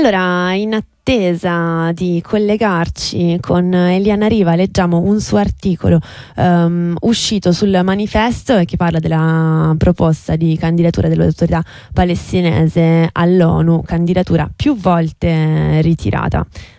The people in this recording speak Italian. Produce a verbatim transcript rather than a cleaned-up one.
Allora, in attesa di collegarci con Eliana Riva, leggiamo un suo articolo um, uscito sul Manifesto e che parla della proposta di candidatura dell'autorità palestinese all'ONU, candidatura più volte ritirata.